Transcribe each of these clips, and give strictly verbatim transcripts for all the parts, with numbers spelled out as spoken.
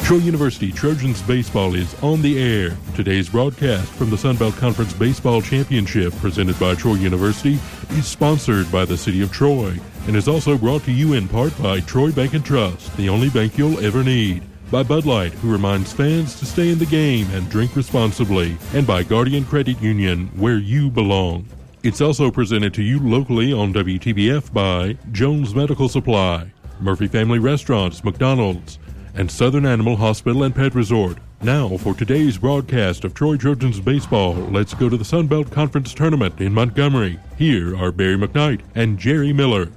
Troy University Trojans Baseball is on the air. Today's broadcast from the Sun Belt Conference Baseball Championship, presented by Troy University, is sponsored by the City of Troy and is also brought to you in part by Troy Bank and Trust, the only bank you'll ever need. By Bud Light, who reminds fans to stay in the game and drink responsibly. And by Guardian Credit Union, where you belong. It's also presented to you locally on W T B F by Jones Medical Supply, Murphy Family Restaurants, McDonald's, and Southern Animal Hospital and Pet Resort. Now, for today's broadcast of Troy Trojans Baseball, let's go to the Sun Belt Conference Tournament in Montgomery. Here are Barry McKnight and Jerry Miller.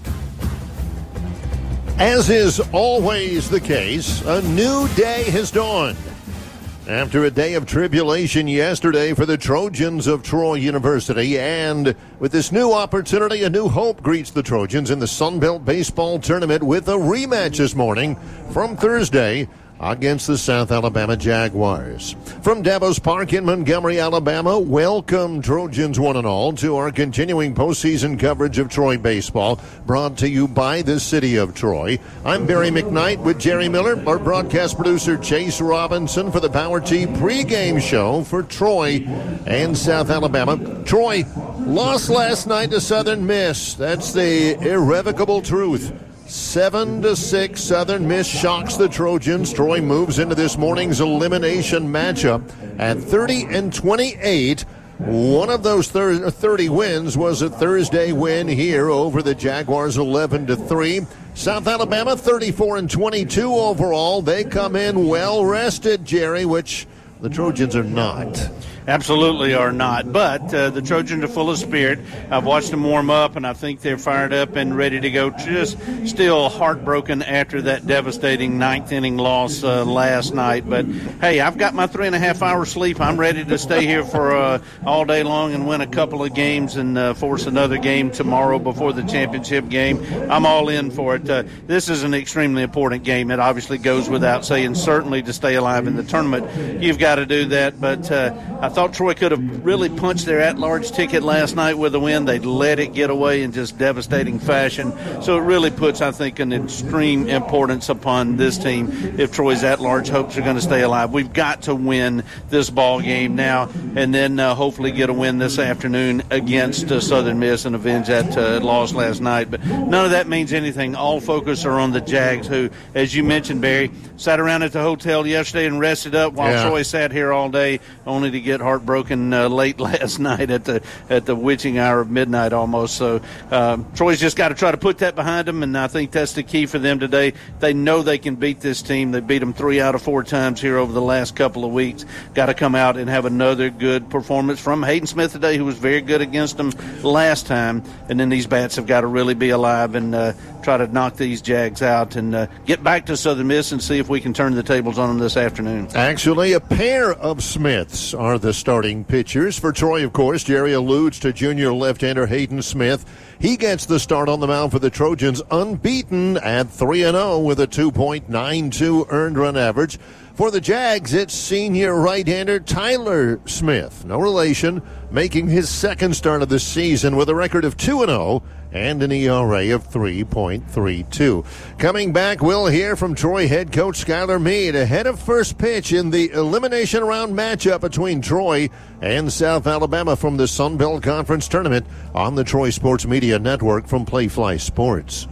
As is always the case, a new day has dawned. After a day of tribulation yesterday for the Trojans of Troy University, and with this new opportunity, a new hope greets the Trojans in the Sun Belt Baseball Tournament with a rematch this morning from Thursday against the South Alabama Jaguars. From Davos Park in Montgomery, Alabama, welcome Trojans one and all to our continuing postseason coverage of Troy baseball, brought to you by the City of Troy. I'm Barry McKnight with Jerry Miller, our broadcast producer Chase Robinson for the Power T pregame show for Troy and South Alabama. Troy lost last night to Southern Miss. That's the irrevocable truth. Seven to six, Southern Miss shocks the Trojans. Troy moves into this morning's elimination matchup at thirty and twenty-eight. One of those thirty wins was a Thursday win here over the Jaguars, eleven to three. South Alabama, thirty-four and twenty-two overall. They come in well rested, Jerry, which the Trojans are not. Absolutely are not, but uh, the Trojans are full of spirit. I've watched them warm up, and I think they're fired up and ready to go. Just still heartbroken after that devastating ninth inning loss uh, last night. But, hey, I've got my three and a half hours sleep. I'm ready to stay here for uh, all day long and win a couple of games and uh, force another game tomorrow before the championship game. I'm all in for it. Uh, this is an extremely important game. It obviously goes without saying, certainly to stay alive in the tournament. You've got to do that, but uh, I thought Troy could have really punched their at-large ticket last night with a win. They let it get away in just devastating fashion. So it really puts, I think, an extreme importance upon this team if Troy's at-large hopes are going to stay alive. We've got to win this ball game now and then uh, hopefully get a win this afternoon against uh, Southern Miss and avenge that uh, loss last night. But none of that means anything. All focus are on the Jags, who, as you mentioned, Barry, sat around at the hotel yesterday and rested up while yeah. Troy sat here all day only to get heartbroken uh, late last night at the at the witching hour of midnight almost. So um, Troy's just got to try to put that behind them, and I think that's the key for them today. They know they can beat this team. They beat them three out of four times here over the last couple of weeks. Got to come out and have another good performance from Hayden Smith today, who was very good against them last time. And then these bats have got to really be alive and uh, try to knock these Jags out and uh, get back to Southern Miss and see if we can turn the tables on them this afternoon. Actually, a pair of Smiths are the starting pitchers. For Troy, of course, Jerry alludes to junior left-hander Hayden Smith. He gets the start on the mound for the Trojans, unbeaten at three and oh with a two point nine two earned run average. For the Jags, it's senior right-hander Tyler Smith, no relation, making his second start of the season with a record of two and oh and an E R A of three point three two. Coming back, we'll hear from Troy head coach Skylar Meade ahead of first pitch in the elimination round matchup between Troy and South Alabama from the Sun Belt Conference Tournament on the Troy Sports Media Network from Playfly Sports.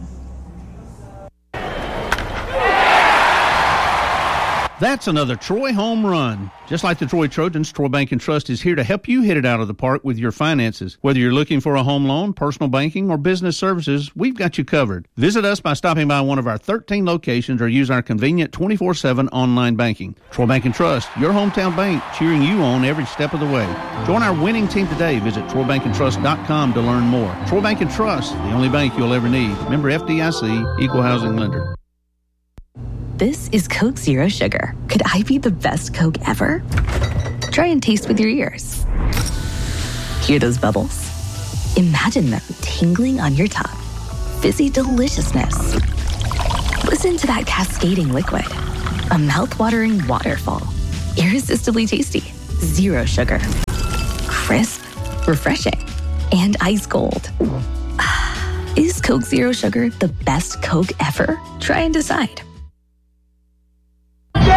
That's another Troy home run. Just like the Troy Trojans, Troy Bank and Trust is here to help you hit it out of the park with your finances. Whether you're looking for a home loan, personal banking, or business services, we've got you covered. Visit us by stopping by one of our thirteen locations or use our convenient twenty-four seven online banking. Troy Bank and Trust, your hometown bank, cheering you on every step of the way. Join our winning team today. Visit troy bank and trust dot com to learn more. Troy Bank and Trust, the only bank you'll ever need. Member F D I C, Equal Housing Lender. This is Coke Zero Sugar. Could I be the best Coke ever? Try and taste with your ears. Hear those bubbles? Imagine them tingling on your tongue. Fizzy deliciousness. Listen to that cascading liquid. A mouth-watering waterfall. Irresistibly tasty. Zero sugar. Crisp, refreshing, and ice cold. Is Coke Zero Sugar the best Coke ever? Try and decide.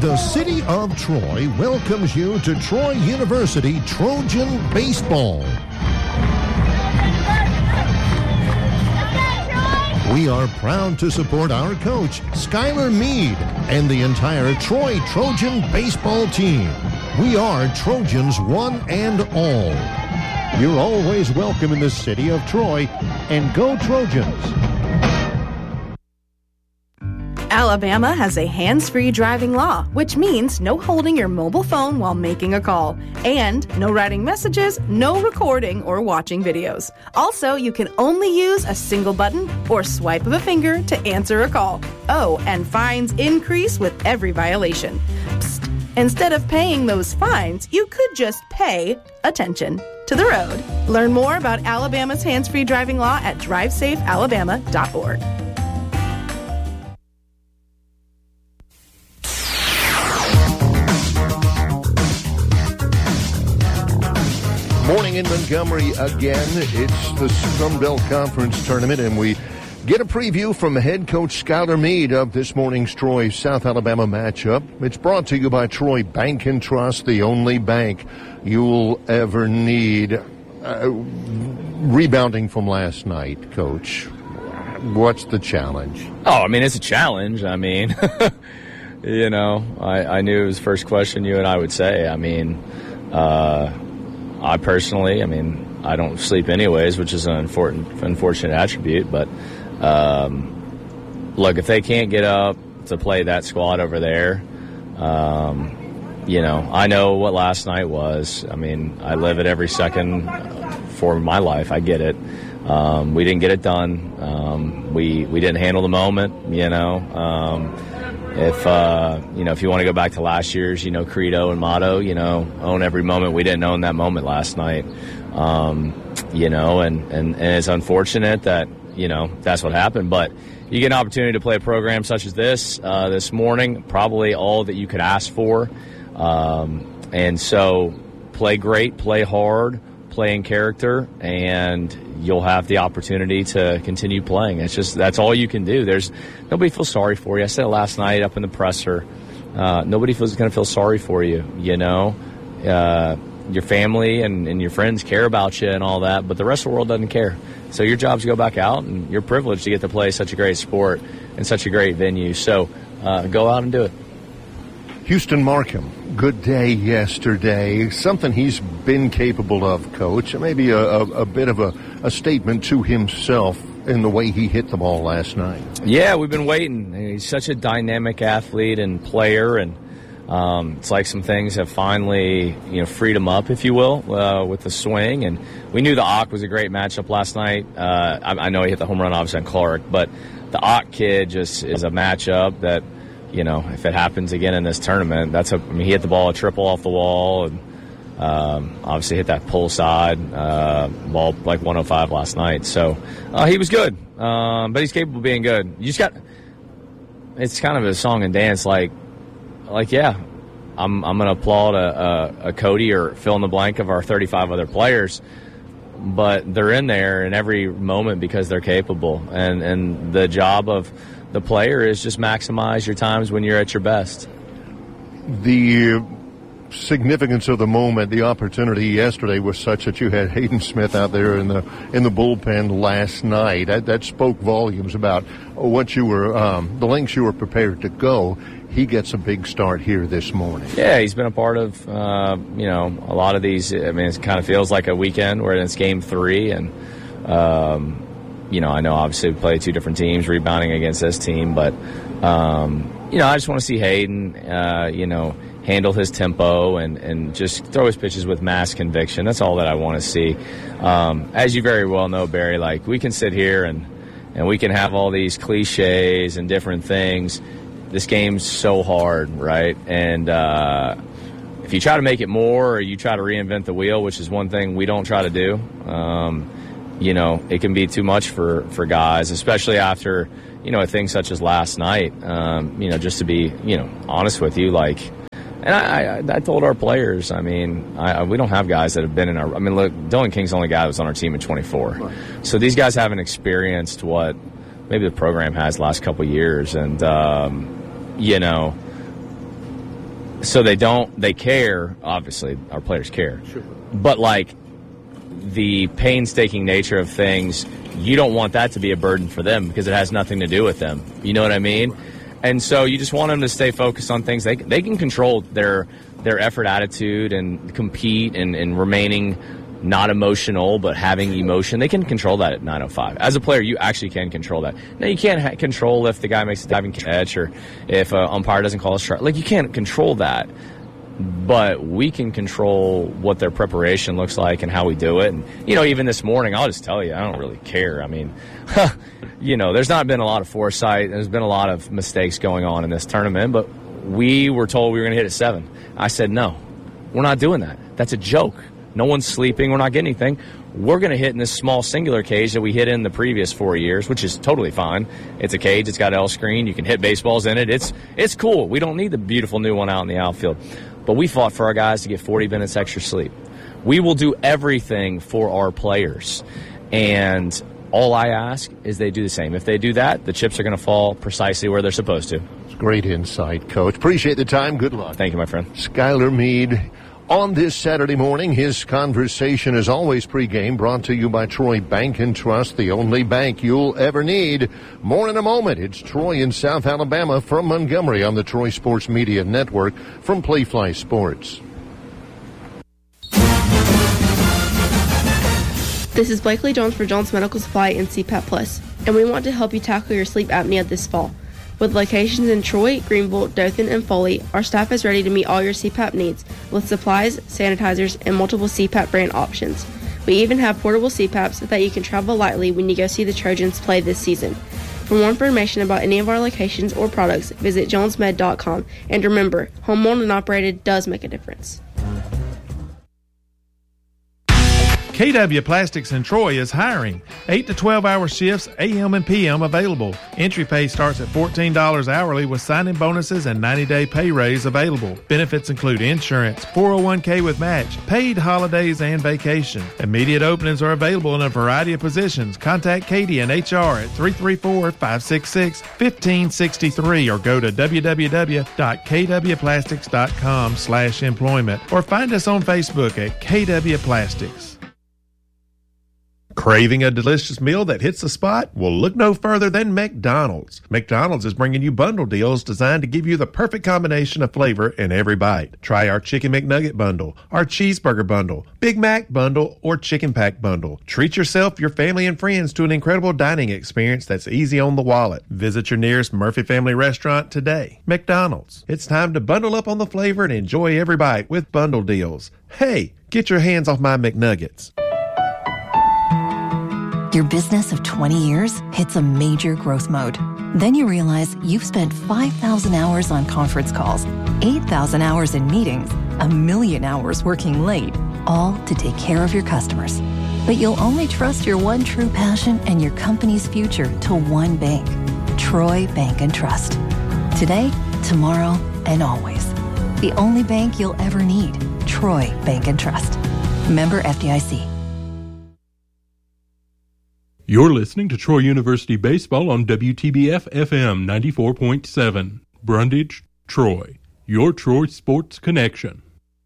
The city of Troy welcomes you to Troy University Trojan Baseball. We are proud to support our coach, Skylar Meade, and the entire Troy Trojan baseball team. We are Trojans one and all. You're always welcome in the city of Troy, and go Trojans. Alabama has a hands-free driving law, which means no holding your mobile phone while making a call, and no writing messages, no recording or watching videos. Also, you can only use a single button or swipe of a finger to answer a call. Oh, and fines increase with every violation. Psst. Instead of paying those fines, you could just pay attention to the road. Learn more about Alabama's hands-free driving law at drive safe alabama dot org. Morning in Montgomery again. It's the Sun Belt Conference Tournament, and we get a preview from head coach Skylar Meade of this morning's Troy South Alabama matchup. It's brought to you by Troy Bank and Trust, the only bank you'll ever need. Uh, rebounding from last night, Coach, what's the challenge? Oh, I mean, it's a challenge. I mean, you know, I, I knew it was the first question you and I would say. I mean, uh, I personally, I mean, I don't sleep anyways, which is an important, unfortunate attribute. But, um, look, if they can't get up to play that squad over there, um, you know, I know what last night was. I mean, I live it every second for my life. I get it. Um, we didn't get it done. Um, we, we didn't handle the moment, you know. Um, If, uh, you know, if you want to go back to last year's, you know, credo and motto, you know, own every moment. We didn't own that moment last night, um, you know, and, and, and it's unfortunate that, you know, that's what happened. But you get an opportunity to play a program such as this uh, this morning, probably all that you could ask for. Um, and so play great, play hard, play in character, and you'll have the opportunity to continue playing. It's just, that's all you can do. There's nobody feels sorry for you. I said it last night up in the presser. Uh, nobody feels going to feel sorry for you. You know, uh, your family and, and your friends care about you and all that, but the rest of the world doesn't care. So your job is to go back out, and you're privileged to get to play such a great sport and such a great venue. So uh, go out and do it. Houston Markham, good day yesterday. Something he's been capable of, Coach. Maybe a, a, a bit of a, a statement to himself in the way he hit the ball last night. Yeah, we've been waiting. He's such a dynamic athlete and player, and um, it's like some things have finally, you know, freed him up, if you will, uh, with the swing. And we knew the Ock was a great matchup last night. Uh, I, I know he hit the home run, obviously, on Clark, but the Ock kid just is a matchup that, you know, if it happens again in this tournament, that's a, I mean, he hit the ball a triple off the wall, and um, obviously hit that pull side uh, ball like one oh five last night. So uh, he was good, um, but he's capable of being good. You just got, it's kind of a song and dance, like, like yeah, I'm I'm going to applaud a, a, a Cody or fill in the blank of our thirty-five other players, but they're in there in every moment because they're capable, and and the job of the player is just maximize your times when you're at your best. The significance of the moment, the opportunity yesterday was such that you had Hayden Smith out there in the in the bullpen last night. That, that spoke volumes about what you were, um, the lengths you were prepared to go. He gets a big start here this morning. Yeah, he's been a part of, uh, you know, a lot of these. I mean, it kind of feels like a weekend where it's game three, and um, you know, I know obviously we play two different teams rebounding against this team, but, um, you know, I just want to see Hayden, uh, you know, handle his tempo and, and just throw his pitches with mass conviction. That's all that I want to see. Um, as you very well know, Barry, like, we can sit here and, and we can have all these cliches and different things. This game's so hard, right? And uh, if you try to make it more or you try to reinvent the wheel, which is one thing we don't try to do, um, you know, it can be too much for, for guys, especially after, you know, a thing such as last night. Um, you know, just to be, you know, honest with you, like, and I, I, I told our players, I mean, I, we don't have guys that have been in our, I mean, look, Dylan King's the only guy that was on our team at twenty-four. Right. So these guys haven't experienced what maybe the program has the last couple of years. And, um, you know, so they don't, they care, obviously, our players care. Sure. But, like, the painstaking nature of things, you don't want that to be a burden for them because it has nothing to do with them. You know what I mean? And so you just want them to stay focused on things. They they can control their their effort attitude and compete and, and remaining not emotional but having emotion. They can control that at nine oh five. As a player, you actually can control that. Now, you can't ha- control if the guy makes a diving catch or if an umpire doesn't call a strike. Like, you can't control that. But we can control what their preparation looks like and how we do it. And, you know, even this morning, I'll just tell you, I don't really care. I mean, you know, there's not been a lot of foresight. There's been a lot of mistakes going on in this tournament, but we were told we were going to hit at seven. I said, no, we're not doing that. That's a joke. No one's sleeping. We're not getting anything. We're going to hit in this small singular cage that we hit in the previous four years, which is totally fine. It's a cage. It's got L screen. You can hit baseballs in it. It's it's cool. We don't need the beautiful new one out in the outfield. But we fought for our guys to get forty minutes extra sleep. We will do everything for our players. And all I ask is they do the same. If they do that, the chips are going to fall precisely where they're supposed to. It's great insight, Coach. Appreciate the time. Good luck. Thank you, my friend. Skylar Meade. On this Saturday morning, his conversation is always pregame, brought to you by Troy Bank and Trust, the only bank you'll ever need. More in a moment. It's Troy in South Alabama from Montgomery on the Troy Sports Media Network from Playfly Sports. This is Blakely Jones for Jones Medical Supply and C PAP Plus, and we want to help you tackle your sleep apnea this fall. With locations in Troy, Greenville, Dothan, and Foley, our staff is ready to meet all your C PAP needs with supplies, sanitizers, and multiple C PAP brand options. We even have portable C PAPs that you can travel lightly when you go see the Trojans play this season. For more information about any of our locations or products, visit jones med dot com. And remember, home owned and operated does make a difference. K W Plastics in Troy is hiring. eight to twelve hour shifts, A M and P M available. Entry pay starts at fourteen dollars hourly with sign-in bonuses and ninety day pay raise available. Benefits include insurance, four oh one k with match, paid holidays, and vacation. Immediate openings are available in a variety of positions. Contact Katie and H R at three three four, five six six, one five six three or go to w w w dot k w plastics dot com slash employment or find us on Facebook at K W Plastics. Craving a delicious meal that hits the spot? Well, look no further than McDonald's. McDonald's is bringing you bundle deals designed to give you the perfect combination of flavor in every bite. Try our Chicken McNugget bundle, our Cheeseburger bundle, Big Mac bundle, or Chicken Pack bundle. Treat yourself, your family, and friends to an incredible dining experience that's easy on the wallet. Visit your nearest Murphy Family restaurant today. McDonald's. It's time to bundle up on the flavor and enjoy every bite with bundle deals. Hey, get your hands off my McNuggets. Your business of twenty years hits a major growth mode. Then you realize you've spent five thousand hours on conference calls, eight thousand hours in meetings, a million hours working late, all to take care of your customers. But you'll only trust your one true passion and your company's future to one bank, Troy Bank and Trust. Today, tomorrow, and always. The only bank you'll ever need, Troy Bank and Trust. Member F D I C. You're listening to Troy University Baseball on W T B F F M ninety-four point seven. Brundage, Troy. Your Troy Sports Connection.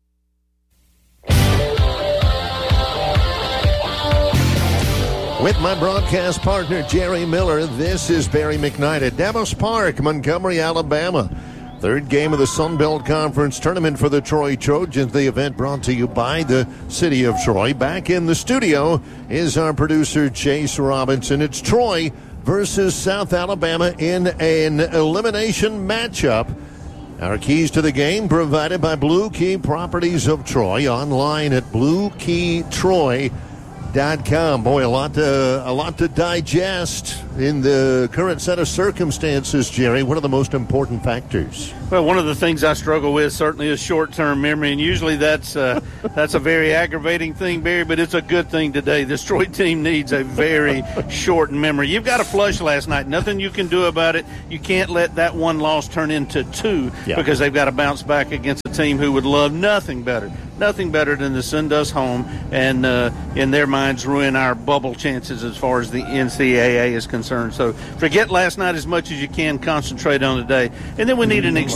With my broadcast partner, Jerry Miller, this is Barry McKnight at Davos Park, Montgomery, Alabama. Third game of the Sun Belt Conference Tournament for the Troy Trojans. The event brought to you by the City of Troy. Back in the studio is our producer, Chase Robinson. It's Troy versus South Alabama in an elimination matchup. Our keys to the game provided by Blue Key Properties of Troy. Online at blue key troy dot com. Boy, a lot to, a lot to digest in the current set of circumstances, Jerry. What are the most important factors? Well, one of the things I struggle with certainly is short-term memory, and usually that's uh, that's a very aggravating thing, Barry, but it's a good thing today. This Troy team needs a very short memory. You've got a flush last night. Nothing you can do about it. You can't let that one loss turn into two yeah. because they've got to bounce back against a team who would love nothing better, nothing better than to send us home and, uh, in their minds, ruin our bubble chances as far as the N C double A is concerned. So forget last night as much as you can. Concentrate on today. And then we need an